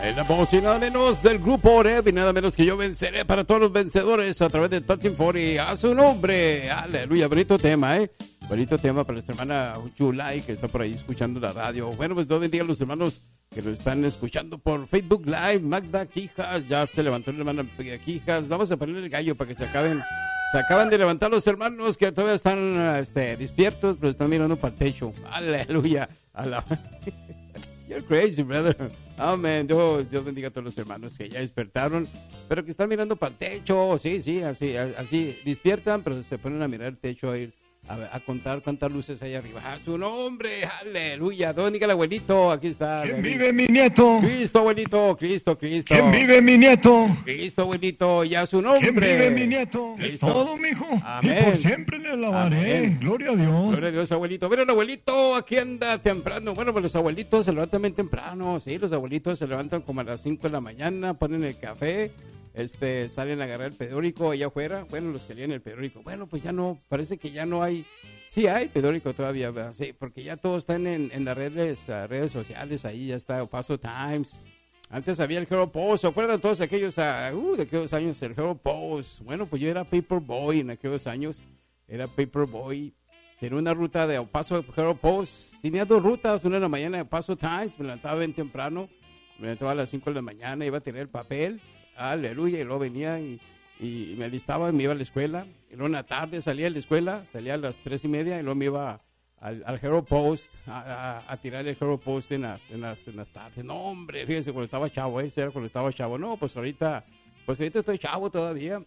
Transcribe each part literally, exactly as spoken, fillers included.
En la voz y nada menos del grupo Oreb y nada menos que yo venceré para todos los vencedores a través de trece cuarenta a su nombre. Aleluya, bonito tema, ¿eh? Bonito tema para nuestra hermana Yulai que está por ahí escuchando la radio. Bueno, pues Dios bendiga a los hermanos que nos están escuchando por Facebook Live. Magda Quijas, ya se levantó la hermana Quijas. Vamos a poner el gallo para que se acaben. Se acaban de levantar los hermanos que todavía están este, despiertos, pero están mirando para el techo. Aleluya. A la... You're crazy, brother. Amén. Dios, Dios bendiga a todos los hermanos que ya despertaron, pero que están mirando para el techo. Sí, sí, así, así. Despiertan, pero se ponen a mirar el techo ahí. A, a contar cuántas luces hay arriba. ¡A su nombre! ¡Aleluya! ¿Dónde diga el abuelito? Aquí está. ¿Quién vive, mi nieto? Cristo, abuelito. Cristo, Cristo. ¿Quién vive, mi nieto? Cristo, abuelito. Y a su nombre. ¿Quién vive, mi nieto? Cristo. Es todo, mijo. Amén. Y por siempre le alabaré. Amén. Gloria a Dios. Gloria a Dios, abuelito. Bueno, el abuelito aquí anda temprano. Bueno, pues los abuelitos se levantan bien temprano. Sí, los abuelitos se levantan como a las cinco de la mañana, ponen el café. Este, salen a agarrar el periódico allá afuera. Bueno, los que leen el periódico. Bueno, pues ya no, parece que ya no hay. Sí, hay periódico todavía, ¿verdad? Sí, porque ya todos están en, en las redes, uh, redes sociales, ahí ya está Paso Times. Antes había el Herald Post, ¿se acuerdan todos aquellos, uh, uh, de aquellos años, el Herald Post? Bueno, pues yo era Paperboy en aquellos años, era Paperboy. Tenía una ruta de Paso Herald Post, tenía dos rutas, una en la mañana de Paso Times, me levantaba bien temprano, me levantaba a las cinco de la mañana, iba a tener el papel, aleluya, y luego venía y... y me alistaba, me iba a la escuela, y luego en la tarde salía de la escuela, salía a las tres y media, y luego me iba al, al Herald Post, a, a, a tirar el Herald Post en las, en, las, en las tardes. No, hombre, fíjese, cuando estaba chavo, ¿eh? Era cuando estaba chavo. No, pues ahorita, pues ahorita estoy chavo todavía.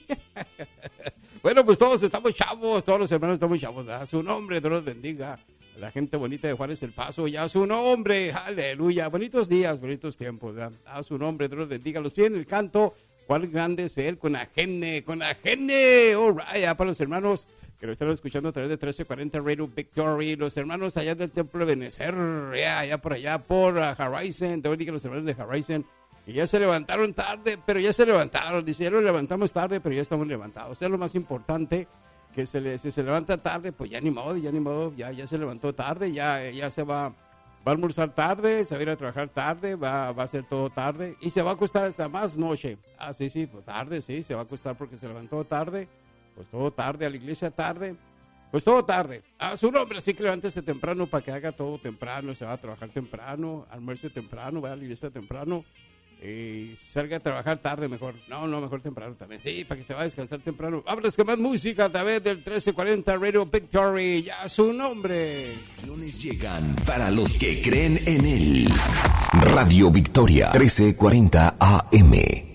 Bueno, pues todos estamos chavos, todos los hermanos estamos chavos, a su nombre, Dios los bendiga. La gente bonita de Juárez El Paso, ya a su nombre, aleluya. Bonitos días, bonitos tiempos, ¿verdad? A su nombre, Dios los bendiga. Los piden el canto. ¿Cuál grande es él? Con ajene, con ajene. All right, ya para los hermanos que lo están escuchando a través de trece cuarenta Radio Victory, los hermanos allá del Templo de Benecer, ya, allá por allá, por uh, Horizon, te voy a decir que los hermanos de Horizon, que ya se levantaron tarde, pero ya se levantaron, dice, ya lo levantamos tarde, pero ya estamos levantados. Es lo más importante, que se le, si se levanta tarde, pues ya ni modo, ya ni modo, ya, ya se levantó tarde, ya, ya se va... Va a almorzar tarde, se va a ir a trabajar tarde, va, va a hacer todo tarde y se va a acostar hasta más noche. Ah, sí, sí, pues tarde, sí, se va a acostar porque se levantó tarde, pues todo tarde, a la iglesia tarde, pues todo tarde. A su nombre, así que levántese temprano para que haga todo temprano, se va a trabajar temprano, almuerce temprano, va a la iglesia temprano y salga a trabajar tarde mejor. No, no, mejor temprano también, sí, para que se va a descansar temprano. Vámonos con más música a través del trece cuarenta Radio Victory, ya a su nombre. Llegan para los que creen en él. Radio Victoria, trece cuarenta A M.